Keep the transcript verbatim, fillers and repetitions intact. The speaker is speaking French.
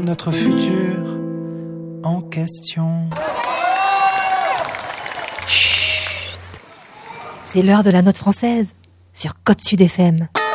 notre futur en question. Chut. C'est l'heure de la note française sur Côte Sud F M.